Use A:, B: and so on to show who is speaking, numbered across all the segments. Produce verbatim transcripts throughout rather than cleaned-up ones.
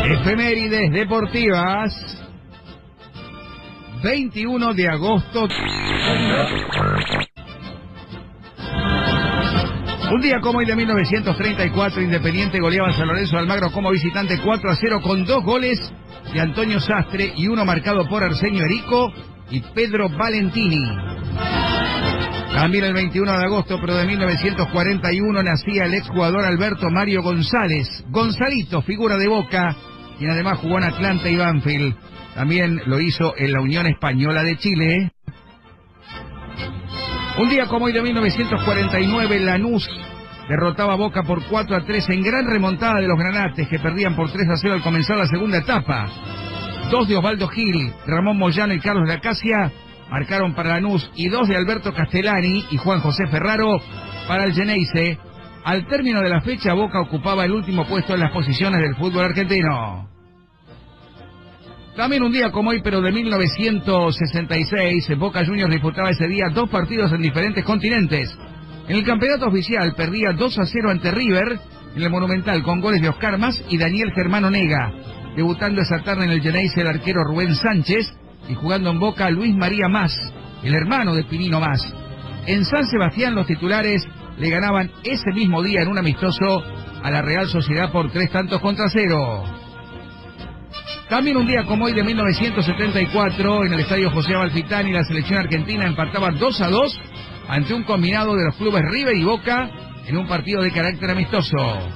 A: Efemérides deportivas. veintiuno de agosto. Un día como hoy de mil novecientos treinta y cuatro, Independiente goleaba a San Lorenzo de Almagro como visitante cuatro a cero con dos goles de Antonio Sastre y uno marcado por Arsenio Erico y Pedro Valentini. También el veintiuno de agosto, pero de mil novecientos cuarenta y uno, nacía el exjugador Alberto Mario González, Gonzalito, figura de Boca, quien además jugó en Atlanta y Banfield. También lo hizo en la Unión Española de Chile. Un día como hoy de mil novecientos cuarenta y nueve, Lanús derrotaba a Boca por cuatro a tres en gran remontada de los Granates, que perdían por tres a cero al comenzar la segunda etapa. Dos de Osvaldo Gil, Ramón Moyano y Carlos de Acacia marcaron para Lanús, y dos de Alberto Castellani y Juan José Ferraro para el Geneise. Al término de la fecha, Boca ocupaba el último puesto en las posiciones del fútbol argentino. También un día como hoy, pero de mil novecientos sesenta y seis, Boca Juniors disputaba ese día dos partidos en diferentes continentes. En el campeonato oficial perdía dos a cero ante River, en el Monumental, con goles de Oscar Mas y Daniel Germano Nega. Debutando esa tarde en el Geneise el arquero Rubén Sánchez, y jugando en Boca Luis María Mas, el hermano de Pinino Mas. En San Sebastián los titulares le ganaban ese mismo día en un amistoso a la Real Sociedad por tres tantos contra cero. También un día como hoy de mil novecientos setenta y cuatro, en el estadio José Amalfitani, la selección argentina empataba dos a dos ante un combinado de los clubes River y Boca en un partido de carácter amistoso.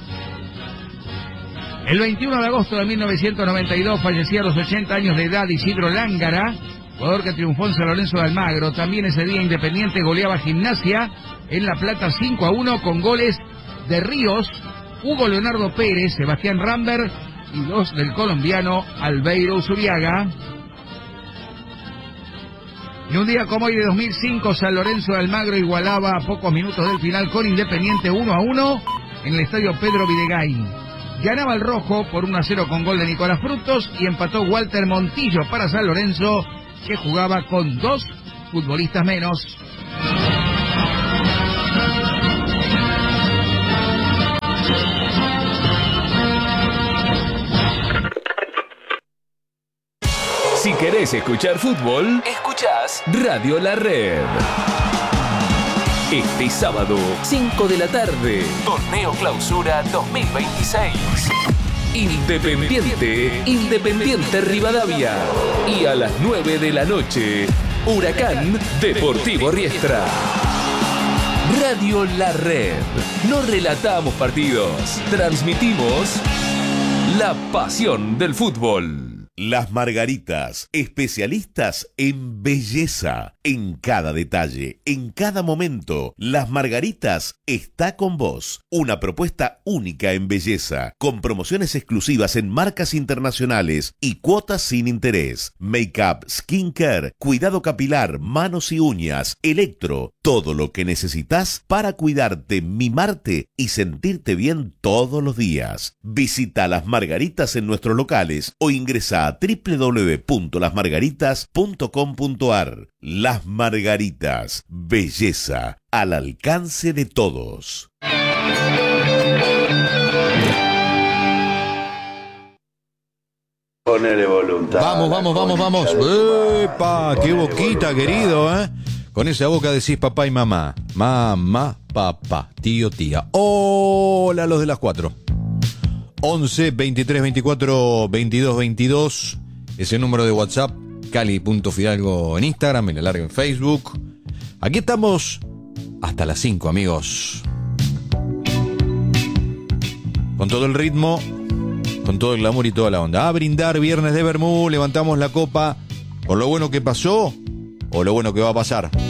A: El veintiuno de agosto de mil novecientos noventa y dos fallecía a los ochenta años de edad Isidro Lángara, jugador que triunfó en San Lorenzo de Almagro. También ese día Independiente goleaba Gimnasia en La Plata cinco a uno con goles de Ríos, Hugo Leonardo Pérez, Sebastián Rambert y dos del colombiano Albeiro Zuriaga. Y un día como hoy de dos mil cinco, San Lorenzo de Almagro igualaba a pocos minutos del final con Independiente uno a uno en el estadio Pedro Videgain. Ganaba el rojo por uno a cero con gol de Nicolás Frutos y empató Walter Montillo para San Lorenzo, que jugaba con dos futbolistas menos.
B: Si querés escuchar fútbol, escuchás Radio La Red. Este sábado, cinco de la tarde, Torneo Clausura dos mil veintiséis. Independiente, Independiente Rivadavia. Y a las nueve de la noche, Huracán Deportivo Riestra. Radio La Red. No relatamos partidos, transmitimos la pasión del fútbol.
C: Las Margaritas, especialistas en belleza, en cada detalle, en cada momento. Las Margaritas está con vos. Una propuesta única en belleza, con promociones exclusivas en marcas internacionales y cuotas sin interés. Make-up, skincare, cuidado capilar, manos y uñas, electro, todo lo que necesitas para cuidarte, mimarte y sentirte bien todos los días. Visita Las Margaritas en nuestros locales o ingresa a doble u doble u doble u punto las margaritas punto com punto a r. Las Margaritas, belleza al alcance de todos.
D: Ponele voluntad.
E: Vamos, vamos, vamos, vamos. ¡Epa! ¡Qué boquita, querido, eh! Con esa boca decís papá y mamá. Mamá, papá, tío, tía. Hola, los de las cuatro. once, veintitrés, veinticuatro, veintidós, veintidós. Ese número de WhatsApp. Cali.fidalgo en Instagram, en el largo en Facebook. Aquí estamos hasta las cinco, amigos. Con todo el ritmo, con todo el glamour y toda la onda. A brindar, viernes de Bermú, levantamos la copa por lo bueno que pasó o lo bueno que va a pasar.